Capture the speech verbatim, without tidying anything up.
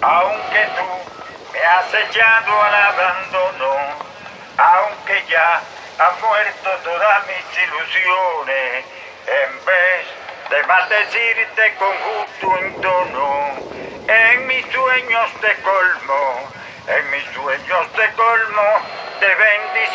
Aunque tú me has echado al abandono, aunque ya han muerto todas mis ilusiones, en vez de maldecirte con justo entono, en mis sueños te colmo, en mis sueños te colmo de bendiciones.